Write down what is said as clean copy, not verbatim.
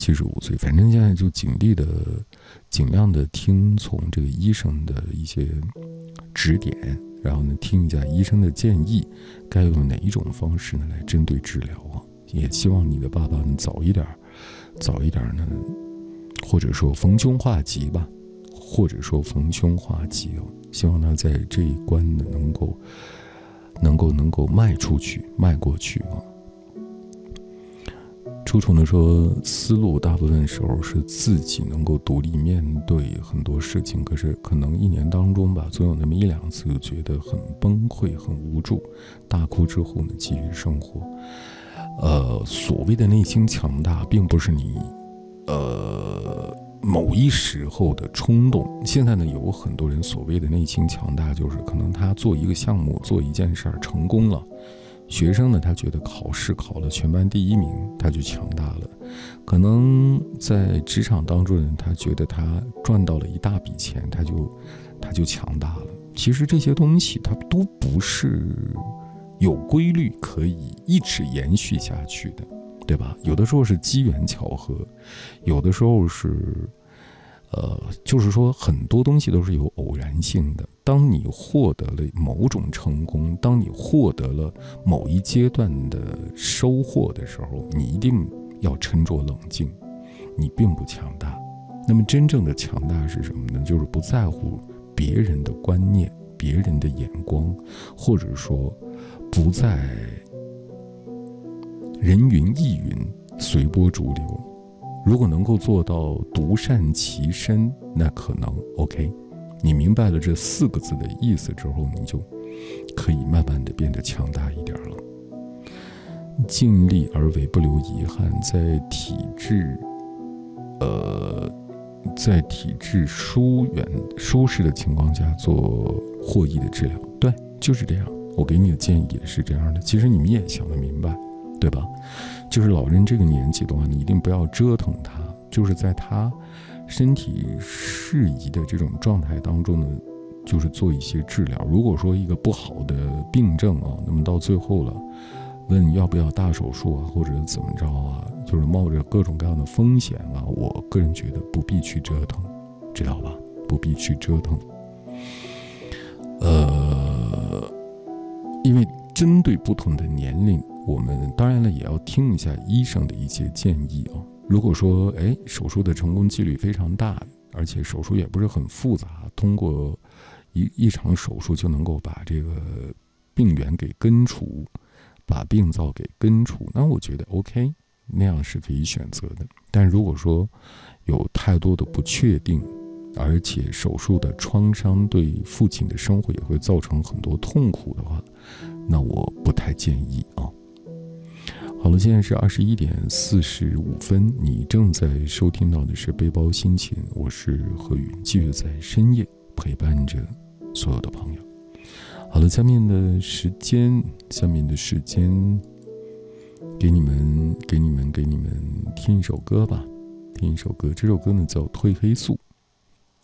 75岁，反正现在就尽量的听从这个医生的一些指点，然后呢听一下医生的建议，该用哪一种方式呢来针对治疗啊。也希望你的爸爸呢早一点呢，或者说逢凶化吉吧，希望他在这一关呢能够迈过去啊。朱宠的说，思路大部分时候是自己能够独立面对很多事情，可是可能一年当中吧，总有那么1、2次觉得很崩溃、很无助，大哭之后呢，继续生活。所谓的内心强大，并不是你某一时候的冲动。现在呢，有很多人所谓的内心强大，就是可能他做一个项目、做一件事儿成功了。学生呢，他觉得考试考了全班第1名，他就强大了。可能在职场当中呢，他觉得他赚到了一大笔钱，他就强大了。其实这些东西它都不是有规律可以一直延续下去的，对吧？有的时候是机缘巧合，有的时候是就是说很多东西都是有偶然性的。当你获得了某种成功，当你获得了某一阶段的收获的时候，你一定要沉着冷静，你并不强大。那么真正的强大是什么呢？就是不在乎别人的观念、别人的眼光，或者说不在人云亦云、随波逐流。如果能够做到独善其身，那可能 OK。你明白了这4个字的意思之后，你就可以慢慢的变得强大一点了。尽力而为，不留遗憾，在体制舒适的情况下做获益的治疗。对，就是这样。我给你的建议也是这样的。其实你们也想得明白，对吧？就是老人这个年纪的话，你一定不要折腾他，就是在他身体适宜的这种状态当中呢，就是做一些治疗。如果说一个不好的病症啊，那么到最后了，问要不要大手术啊，或者怎么着啊，就是冒着各种各样的风险啊，我个人觉得不必去折腾，知道吧？不必去折腾。因为针对不同的年龄，我们当然了也要听一下医生的一些建议啊。如果说手术的成功几率非常大，而且手术也不是很复杂，通过一场手术就能够把这个病源给根除，把病灶给根除，那我觉得 OK， 那样是可以选择的。但如果说有太多的不确定，而且手术的创伤对父亲的生活也会造成很多痛苦的话，那我不太建议啊。好了，现在是21点45分，你正在收听到的是背包心情，我是何宇，继续在深夜陪伴着所有的朋友。好了，下面的时间给你们听一首歌吧。这首歌呢叫《褪黑素》。